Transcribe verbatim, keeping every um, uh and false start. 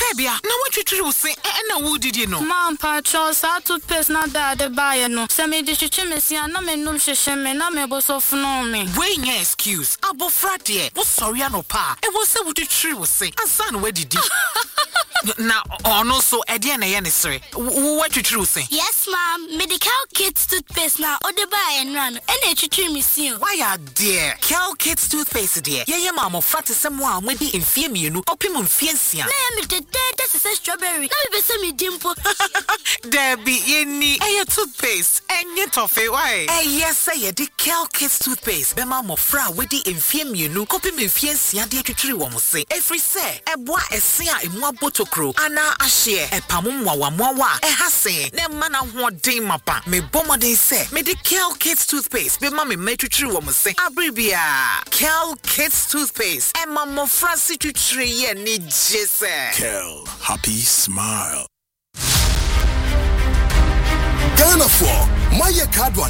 Debia, now what you true say, and who did you know? Mom, Pacho, sa toothpaste not that the buyer no. Semi dish chimney, and no me no shame, and no me boss of no me. Wait, your excuse. Abo fratie. What sorry, no pa. It was say what you true say. And son, where did you? Now, oh no, so Ediana Yanisri. What you true say? Yes, ma'am. Medical Kids toothpaste now, or the buy and run, and they treat me soon. Why are dear? Cal Kids toothpaste, dear. Yeah, mamma, frat someone may be in fear me, you know, opimum fiancia. I am the dead, that's a strawberry. Now be semi dimple. Debbie, ye need a toothpaste, and yet toffee, why? Eh, yes, say, the Cal Kids toothpaste, the mamma fra, with the infirm, you know, opimum fiancia, dear to tree, one will say. Every say, a boy, a seer in one bottle crow, Anna, a share, a pamumwa, mwawa, a hase, ne mana what day mapa, me bomber they say, me the Cal Kids toothpaste, be mammy made to tree, one will say, Abribia, Cal Kids toothpaste, and mamma fra, sit to tree, and need just Kel, happy smile. Ghana for my card one.